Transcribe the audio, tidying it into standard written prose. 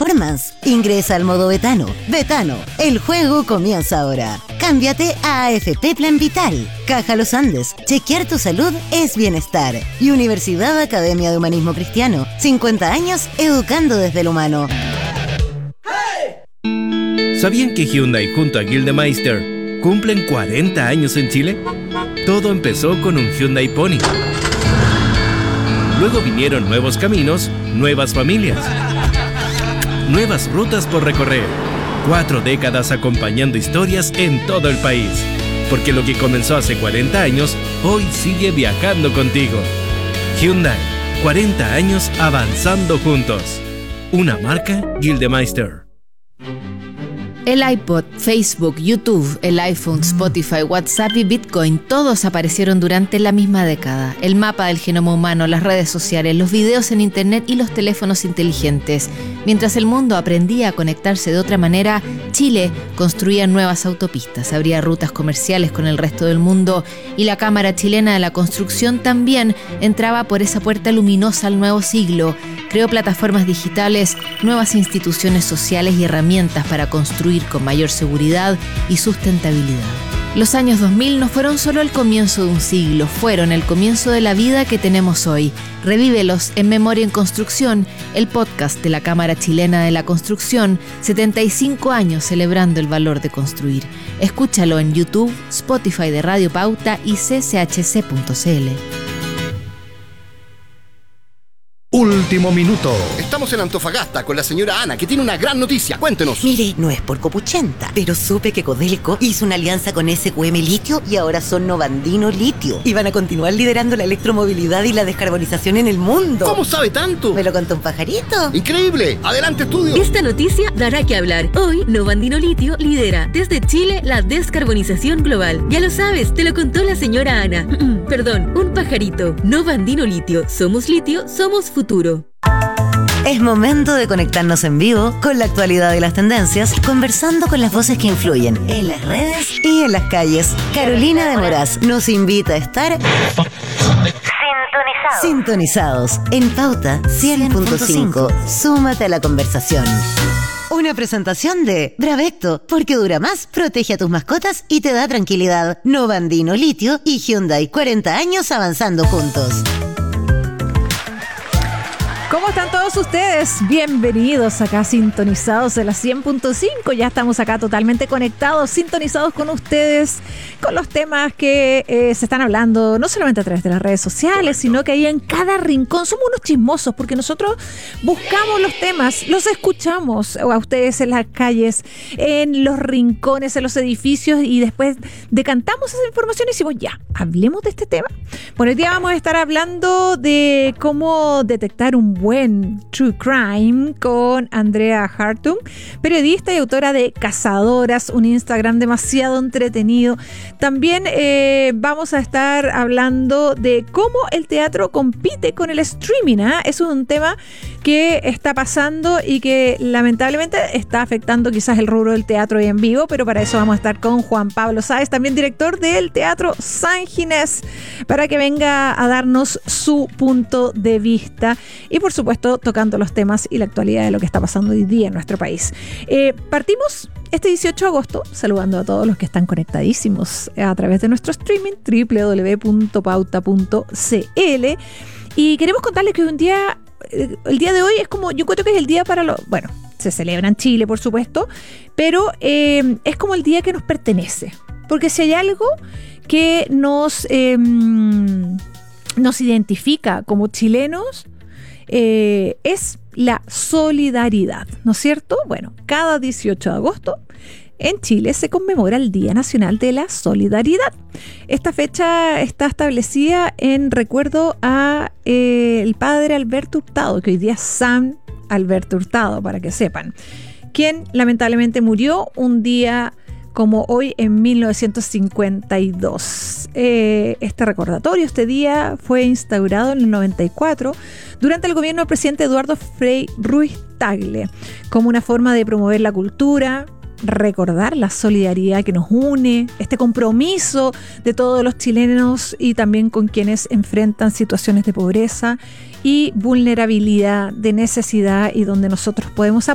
performance. Ingresa al modo Betano. Betano, el juego comienza ahora. Cámbiate a AFP Plan Vital. Caja Los Andes. Chequear tu salud es bienestar. Y Universidad Academia de Humanismo Cristiano. 50 años educando desde el humano. ¿Sabían que Hyundai junto a Gildemeister cumplen 40 años en Chile? Todo empezó con un Hyundai Pony. Luego vinieron nuevos caminos, nuevas familias, nuevas rutas por recorrer. 4 décadas acompañando historias en todo el país. Porque lo que comenzó hace 40 años, hoy sigue viajando contigo. Hyundai, 40 años avanzando juntos. Una marca Gildemeister. El iPod, Facebook, YouTube, el iPhone, Spotify, WhatsApp y Bitcoin, todos aparecieron durante la misma década. El mapa del genoma humano, las redes sociales, los videos en Internet y los teléfonos inteligentes. Mientras el mundo aprendía a conectarse de otra manera, Chile construía nuevas autopistas, abría rutas comerciales con el resto del mundo y la Cámara Chilena de la Construcción también entraba por esa puerta luminosa al nuevo siglo. Creó plataformas digitales, nuevas instituciones sociales y herramientas para construir con mayor seguridad y sustentabilidad. Los años 2000 no fueron solo el comienzo de un siglo, fueron el comienzo de la vida que tenemos hoy. Revívelos en Memoria en Construcción, el podcast de la Cámara Chilena de la Construcción, 75 años celebrando el valor de construir. Escúchalo en YouTube, Spotify de Radio Pauta y cchc.cl. Último minuto. Estamos en Antofagasta con la señora Ana, que tiene una gran noticia. Cuéntenos. Mire, no es por copuchenta, pero supe que Codelco hizo una alianza con SQM Litio y ahora son Novandino Litio. Y van a continuar liderando la electromovilidad y la descarbonización en el mundo. ¿Cómo sabe tanto? ¿Me lo contó un pajarito? ¡Increíble! ¡Adelante, estudio! Esta noticia dará que hablar. Hoy, Novandino Litio lidera desde Chile la descarbonización global. Ya lo sabes, te lo contó la señora Ana. Perdón, un pajarito. Novandino Litio. Somos litio, somos futuro. Es momento de conectarnos en vivo con la actualidad y las tendencias, conversando con las voces que influyen en las redes y en las calles. Carolina de Moraz nos invita a estar sintonizados en Pauta 100.5. Súmate a la conversación. Una presentación de Bravecto, porque dura más, protege a tus mascotas y te da tranquilidad. Novandino Litio y Hyundai, 40 años avanzando juntos. ¿Cómo están todos ustedes? Bienvenidos acá sintonizados en la 100.5. Ya estamos acá totalmente conectados, sintonizados con ustedes, con los temas que se están hablando, no solamente a través de las redes sociales, sino que ahí en cada rincón. Somos unos chismosos porque nosotros buscamos los temas, los escuchamos a ustedes en las calles, en los rincones, en los edificios y después decantamos esa información y decimos, ya, hablemos de este tema. Bueno, hoy día vamos a estar hablando de cómo detectar un buen true crime con Andrea Hartung, periodista y autora de Cazadoras, un Instagram demasiado entretenido. También vamos a estar hablando de cómo el teatro compite con el streaming. Eso es un tema que está pasando y que lamentablemente está afectando quizás el rubro del teatro y en vivo, pero para eso vamos a estar con Juan Pablo Sáez, también director del Teatro San Ginés, para que venga a darnos su punto de vista y por supuesto tocando los temas y la actualidad de lo que está pasando hoy día en nuestro país. Partimos este 18 de agosto saludando a todos los que están conectadísimos a través de nuestro streaming www.pauta.cl y queremos contarles que el día de hoy es como, yo encuentro que es el día para bueno, se celebra en Chile por supuesto, pero es como el día que nos pertenece, porque si hay algo que nos identifica como chilenos, es la solidaridad, ¿no es cierto? Bueno, cada 18 de agosto en Chile se conmemora el Día Nacional de la Solidaridad. Esta fecha está establecida en recuerdo a el padre Alberto Hurtado, que hoy día es San Alberto Hurtado, para que sepan, quien lamentablemente murió un día como hoy en 1952. Este recordatorio, este día, fue instaurado en el 94 durante el gobierno del presidente Eduardo Frei Ruiz Tagle, como una forma de promover la cultura, recordar la solidaridad que nos une, este compromiso de todos los chilenos y también con quienes enfrentan situaciones de pobreza y vulnerabilidad, de necesidad y donde nosotros podemos